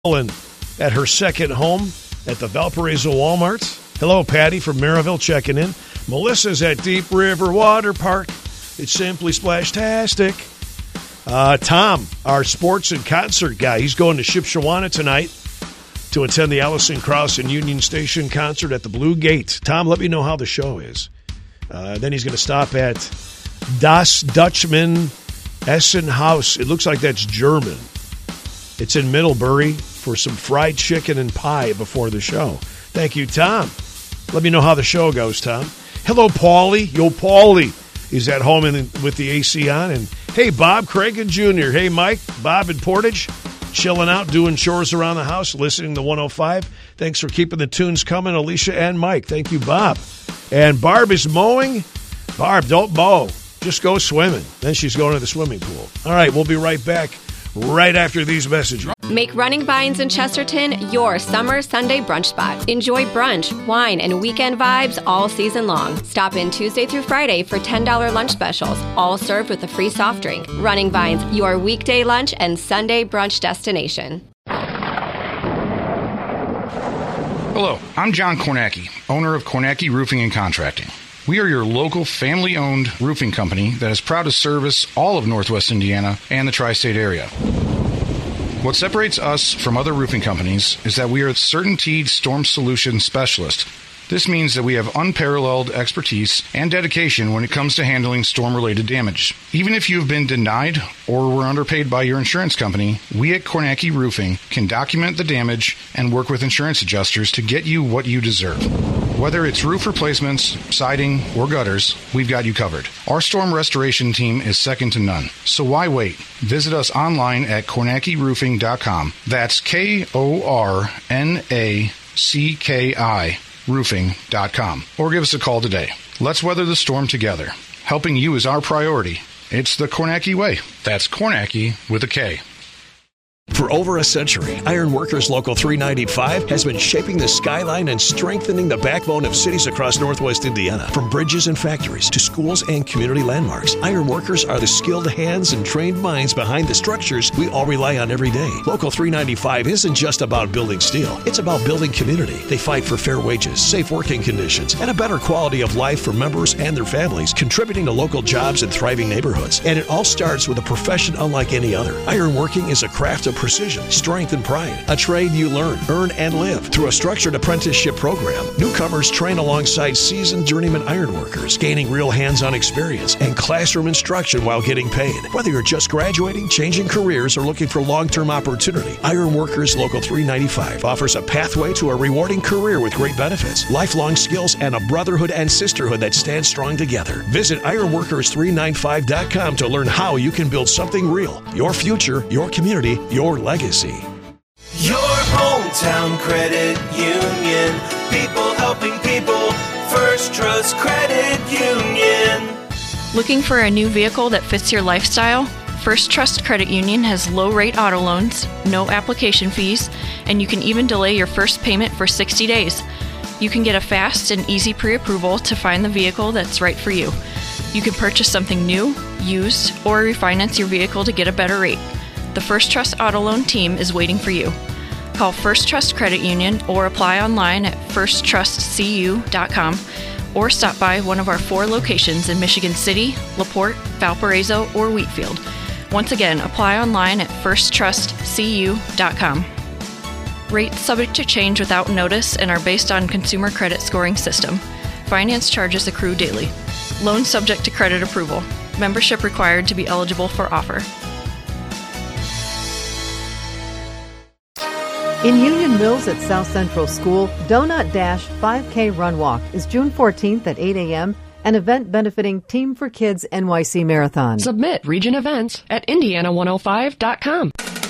And at her second home at the Valparaiso Walmart. Hello, Patty from Maryville checking in. Melissa's at Deep River Water Park. It's simply splashtastic. Tom, our sports and concert guy, he's going to Shipshewana tonight to attend the Alison Krauss and Union Station concert at the Blue Gate. Tom, let me know how the show is. Then he's going to stop at Das Dutchman Essen Haus. It looks like that's German. It's in Middlebury for some fried chicken and pie before the show. Thank you, Tom. Let me know how the show goes, Tom. Hello, Paulie. Yo, Paulie is at home with the AC on. And hey, Bob, Craig, and Jr. Hey, Mike, Bob, and Portage, chilling out, doing chores around the house, listening to 105. Thanks for keeping the tunes coming, Alicia and Mike. Thank you, Bob. And Barb is mowing. Barb, don't mow. Just go swimming. Then she's going to the swimming pool. All right, we'll be right back right after these messages. Make Running Vines in Chesterton your summer Sunday brunch spot. Enjoy brunch, wine, and weekend vibes all season long. Stop in Tuesday through Friday for $10 lunch specials, all served with a free soft drink. Running Vines, your weekday lunch and Sunday brunch destination. Hello, I'm John Kornacki, owner of Kornacki Roofing and Contracting. We are your local family-owned roofing company that is proud to service all of Northwest Indiana and the tri-state area. What separates us from other roofing companies is that we are a CertainTeed Storm Solution Specialist. This means that we have unparalleled expertise and dedication when it comes to handling storm-related damage. Even if you have been denied or were underpaid by your insurance company, we at Kornacki Roofing can document the damage and work with insurance adjusters to get you what you deserve. Whether it's roof replacements, siding, or gutters, we've got you covered. Our storm restoration team is second to none. So why wait? Visit us online at KornackiRoofing.com. That's KORNACKI roofing.com, or give us a call today. Let's weather the storm together. Helping you is our priority. It's the Kornacki way. That's Kornacki with a K. For over a century, Iron Workers Local 395 has been shaping the skyline and strengthening the backbone of cities across Northwest Indiana. From bridges and factories to schools and community landmarks, Iron Workers are the skilled hands and trained minds behind the structures we all rely on every day. Local 395 isn't just about building steel. It's about building community. They fight for fair wages, safe working conditions, and a better quality of life for members and their families, contributing to local jobs and thriving neighborhoods. And it all starts with a profession unlike any other. Ironworking is a craft of precision, strength, and pride. A trade you learn, earn, and live through a structured apprenticeship program. Newcomers train alongside seasoned journeyman ironworkers, gaining real hands-on experience and classroom instruction while getting paid. Whether you're just graduating, changing careers, or looking for long-term opportunity, Ironworkers Local 395 offers a pathway to a rewarding career with great benefits, lifelong skills, and a brotherhood and sisterhood that stand strong together. Visit ironworkers395.com to learn how you can build something real. Your future, your community, your legacy. Your hometown credit union. People helping people. First Trust Credit Union. Looking for a new vehicle that fits your lifestyle? First Trust Credit Union has low-rate auto loans, no application fees, and you can even delay your first payment for 60 days. You can get a fast and easy pre-approval to find the vehicle that's right for you. You can purchase something new, used, or refinance your vehicle to get a better rate. The First Trust Auto Loan team is waiting for you. Call First Trust Credit Union or apply online at firsttrustcu.com or stop by one of our 4 locations in Michigan City, LaPorte, Valparaiso, or Wheatfield. Once again, apply online at firsttrustcu.com. Rates subject to change without notice and are based on consumer credit scoring system. Finance charges accrue daily. Loan subject to credit approval. Membership required to be eligible for offer. In Union Mills at South Central School, Donut Dash 5K Run Walk is June 14th at 8 a.m., an event benefiting Team for Kids NYC Marathon. Submit Region Events at Indiana105.com.